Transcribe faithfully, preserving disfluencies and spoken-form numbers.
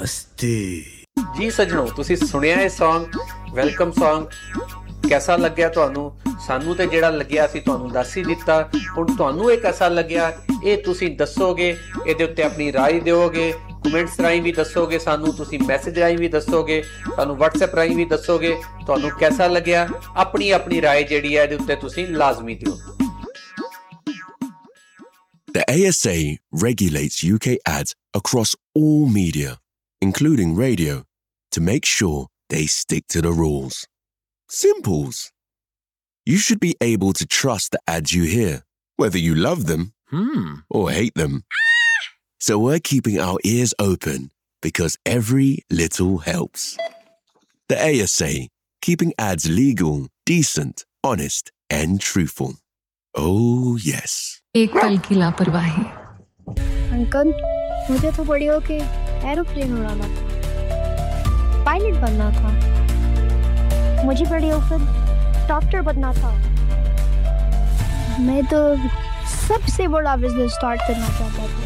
नमस्ते जी सजनों, तुसी सुनिया ये सॉन्ग वेलकम सॉन्ग कैसा लग्या तुहानू? सानू ते जेड़ा लग्या असी तुहानू दस ही दिता। हुण तुहानू ये कैसा लग्या ये तुसी दसोगे, इहदे उत्ते अपनी राय दिओगे, कमेंट्स राहीं भी दसोगे सानू, तुसी मैसेज राहीं भी दसोगे, सानू व्हाट्सएप राहीं भी दसोगे तुहानू कैसा लग्या। अपनी अपनी राय जेड़ी है इहदे उत्ते तुसी लाजमी दिओ। The A S A regulates U K ads across all media, including radio, to make sure they stick to the rules. Simples. You should be able to trust the ads you hear, whether you love them hmm. or hate them. So we're keeping our ears open because every little helps. The A S A, keeping ads legal, decent, honest, and truthful. Oh, yes. एक पल की लापरवाही। Uncle, मुझे तो बड़ी होके aeroplane उड़ाना था, पायलट बनना था। मुझे बड़ी होकर डॉक्टर बनना था। मैं तो सबसे बड़ा बिजनेस स्टार्ट करना चाहता था।